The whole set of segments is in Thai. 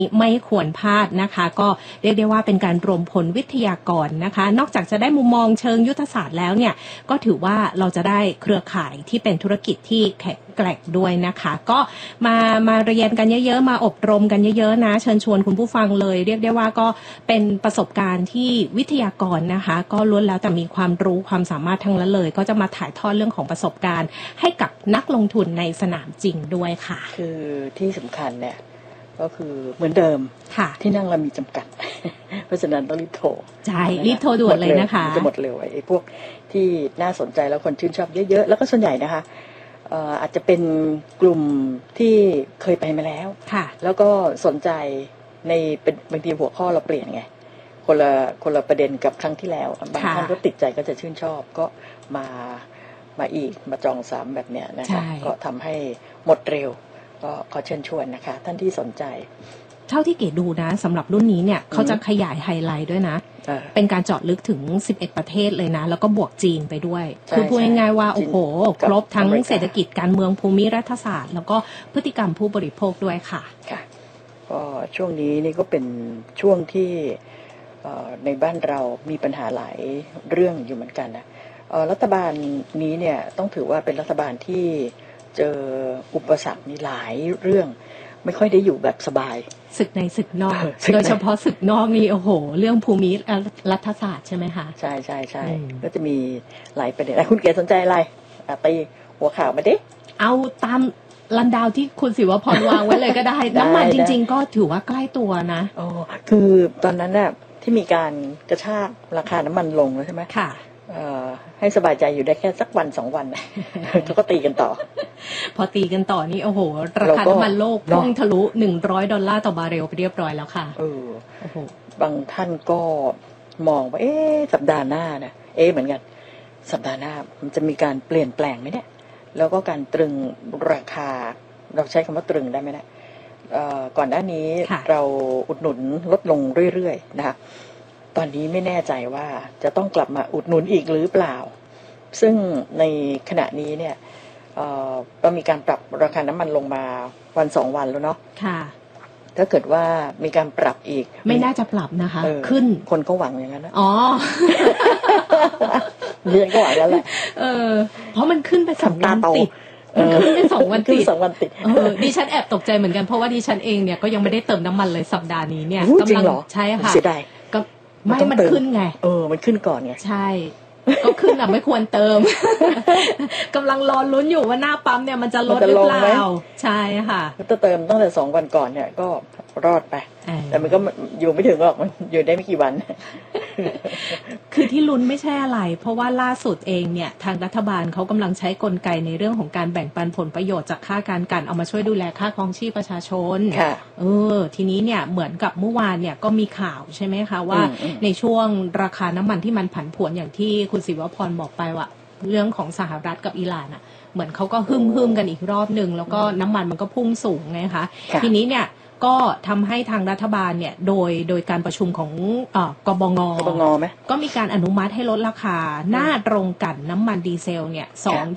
ไม่ควรพลาดนะคะก็เรียกได้ว่าเป็นการรวมพลวิทยากรนะคะนอกจากจะได้มุมมองเชิงยุทธศาสตร์แล้วเนี่ยก็ถือว่าเราจะได้เครือข่ายที่เป็นธุรกิจที่แข็งแกร่งด้วยนะคะก็มาเรียนกันเยอะๆมาอบรมกันเยอะๆนะเชิญชวนคุณผู้ฟังเลยเรียกได้ว่าก็เป็นประสบการณ์ที่วิทยากรนะคะก็ล้วนแล้วแต่มีความรู้ความสามารถทั้งนั้นเลยก็จะมาถ่ายทอดเรื่องของประสบการณ์ให้กับนักลงทุนในสนามจริงด้วยค่ะคือที่สำคัญเนี่ยก็คือเหมือนเดิมที่นั่งเรามีจำกัดเพราะฉะนั้นต้องรีบโทรใช่รีบโทรด่วนเลยนะคะจะหมดเร็วไอ้พวกที่น่าสนใจแล้วคนชื่นชอบเยอะๆแล้วก็ส่วนใหญ่นะคะอาจจะเป็นกลุ่มที่เคยไปมาแล้วแล้วก็สนใจในเป็นบางทีหัวข้อเราเปลี่ยนไงคนละประเด็นกับครั้งที่แล้วบางท่านก็ติดใจก็จะชื่นชอบก็มาอีกมาจองซ้ำแบบเนี้ยนะคะก็ทำให้หมดเร็วก็ขอเชิญชวนนะคะท่านที่สนใจเท่าที่เก๋ดูนะสำหรับรุ่นนี้เนี่ยเขาจะขยายไฮไลท์ด้วยนะเป็นการเจาะลึกถึง11ประเทศเลยนะแล้วก็บวกจีนไปด้วยคือพูดง่ายๆว่าโอ้โหครบทั้งเศรษฐกิจการเมืองภูมิรัฐศาสตร์แล้วก็พฤติกรรมผู้บริโภคด้วยค่ะก็ช่วงนี้นี่ก็เป็นช่วงที่ในบ้านเรามีปัญหาหลายเรื่องอยู่เหมือนกันนะรัฐบาลนี้เนี่ยต้องถือว่าเป็นรัฐบาลที่เจออุปสรรคมีหลายเรื่องไม่ค่อยได้อยู่แบบสบายศึกในศึกนอกโดยเฉพาะศึกนอกนี่โอ้โหเรื่องภูมิรัฐศาสตร์ใช่ไหมคะใช่ใช่ใช่ก็จะมีหลายประเด็นคุณเก๋สนใจอะไรตีหัวข่าวมาดิเอาตามลันดาวที่คุณศิวพรวางไว้เลยก็ได้ น้ำมันจริงๆก็ถือว่าใกล้ตัวนะอ๋อคือตอนนั้นน่ะที่มีการกระชากราคาน้ำมันลงแล้วใช่ไหมค่ะให้สบายใจอยู่ได้แค่สักวัน2 วันเขาก็ตีกันต่อพอตีกันต่อนี่โอ้โหราคาน้ำมันโลกพุ่งทะลุ$100ต่อบาร์เรลไปเรียบร้อยแล้วค่ะโอ้โหบางท่านก็มองว่าสัปดาห์หน้านะเหมือนกันสัปดาห์หน้ามันจะมีการเปลี่ยนแปลงไหมเนี่ยแล้วก็การตรึงราคาเราใช้คำว่าตรึงได้ไหมนะก่อนหน้านี้เราอุดหนุนลดลงเรื่อยๆนะคะตอนนี้ไม่แน่ใจว่าจะต้องกลับมาอุดหนุนอีกหรือเปล่าซึ่งในขณะนี้เนี่ยเรามีการปรับราคาน้ำมันลงมาวัน2 วันแล้วเนาะค่ะถ้าเกิดว่ามีการปรับอีกไม่น่าจะปรับนะคะขึ้นคนก็หวังอย่างนั้นนะอ๋อเรียนก็หวังแล้วแหละเพราะมันขึ้นไป2 วันติดมันขึ้นไป2 วันติด 2 วันติดดิฉันแอบตกใจเหมือนกันเพราะว่าดิฉันเองเนี่ยก็ยังไม่ได้เติมน้ำมันเลยสัปดาห์นี้เนี่ยกำลังใช่ค่ะเสียดายไม่มันขึ้นไงมันขึ้นก่อนไงใช่ก็ขึ้นอ่ะไม่ควรเติมกำลังรอลุ้นอยู่ว่าหน้าปั๊มเนี่ยมันจะลดหรือเปล่าใช่ค่ะถ้าเติมตั้งแต่2 วันก่อนเนี่ยก็รอดไปแต่มันก็อยู่ไม่ถึงหรอกมันอยู่ได้ไม่กี่วันคือที่ลุ้นไม่ใช่อะไรเพราะว่าล่าสุดเองเนี่ยทางรัฐบาลเขากำลังใช้กลไกในเรื่องของการแบ่งปันผลประโยชน์จากค่าการกันเอามาช่วยดูแลค่าครองชีพประชาชนทีนี้เนี่ยเหมือนกับเมื่อวานเนี่ยก็มีข่าวใช่ไหมคะว่าในช่วงราคาน้ำมันที่มันผันผวนอย่างที่คุณศิวพรบอกไปว่าเรื่องของสหรัฐกับอิหร่านอ่ะเหมือนเขาก็ฮึ่มกันอีกรอบนึงแล้วก็น้ำมันมันก็พุ่งสูงไงคะทีนี้เนี่ยก็ทำให้ทางรัฐบาลเนี่ยโดยการประชุมของกบง. ไหมก็มีการอนุมัติให้ลดราคาหน้าตรงกันน้ำมันดีเซลเนี่ย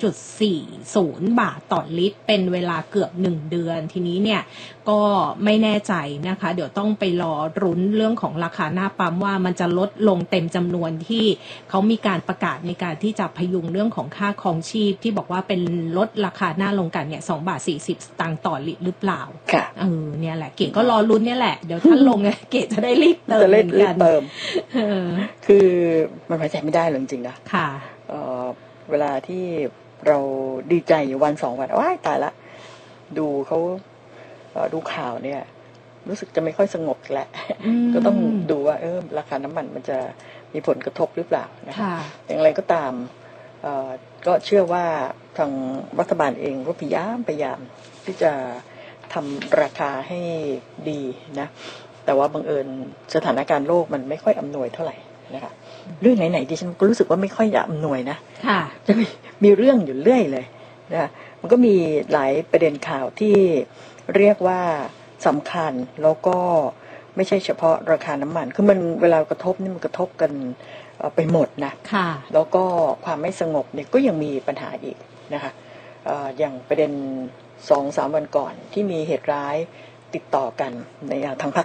2.40 บาทต่อลิตรเป็นเวลาเกือบ1 เดือนทีนี้เนี่ยก็ไม่แน่ใจนะคะเดี๋ยวต้องไปรอรุ้นเรื่องของราคาหน้าปั๊มว่ามันจะลดลงเต็มจำนวนที่เขามีการประกาศในการที่จะพยุงเรื่องของค่าครองชีพที่บอกว่าเป็นลดราคาหน้าลงกันเนี่ย2.40 บาทต่อลิตรหรือเปล่าเนี่ยแหละเก๋ก็รอลุ้นเนี่ยแหละเดี๋ยวท่านลงไงเก๋จะได้รีบเติมกันคือมันไว้ใจไม่ได้เลยจริงๆนะค่ะเวลาที่เราดีใจวัน2 วันว้ายตายละดูเขาดูข่าวเนี่ยรู้สึกจะไม่ค่อยสงบแหละก็ต้องดูว่าราคาน้ำมันมันจะมีผลกระทบหรือเปล่านะอย่างไรก็ตามก็เชื่อว่าทางรัฐบาลเองก็พยายามที่จะทำราคาให้ดีนะแต่ว่าบังเอิญสถานการณ์โลกมันไม่ค่อยอำนวยเท่าไหร่นะคะเรื่องไหนๆดิฉันก็รู้สึกว่าไม่ค่อยจะอำนวยนะจะมีเรื่องอยู่เรื่อยเลยนะมันก็มีหลายประเด็นข่าวที่เรียกว่าสำคัญแล้วก็ไม่ใช่เฉพาะราคาน้ำมันคือมันเวลากระทบนี่มันกระทบกันไปหมดนะแล้วก็ความไม่สงบเนี่ยก็ยังมีปัญหาอีกนะคะอย่างประเด็น2-3 วันก่อนที่มีเหตุร้ายติดต่อกันในทางภาค